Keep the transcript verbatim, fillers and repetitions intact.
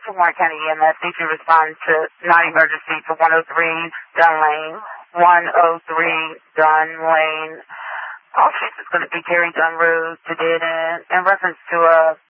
for Warren County E M S, need to respond to non-emergency for one oh three Dunn Lane. one oh three Dunn Lane. All streets is going to be Terry Dunn Road to dead end in reference to a